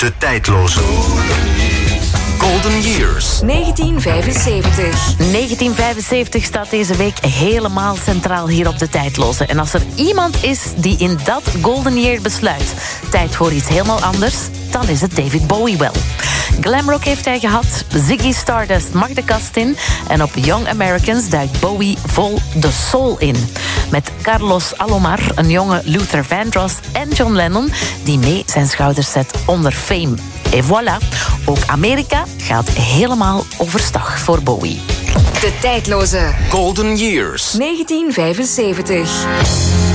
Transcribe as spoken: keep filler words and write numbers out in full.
De tijdloze Golden Years. negentien vijfenzeventig. negentien vijfenzeventig staat deze week helemaal centraal hier op de tijdloze. En als er iemand is die in dat Golden Year besluit tijd voor iets helemaal anders, dan is het David Bowie wel. Glamrock heeft hij gehad, Ziggy Stardust mag de kast in en op Young Americans duikt Bowie vol de soul in. Met Carlos Alomar, een jonge Luther Vandross en John Lennon die mee zijn schouders zet onder Fame. Et voilà, ook Amerika gaat helemaal overstag voor Bowie. De tijdloze Golden Years. negentien vijfenzeventig.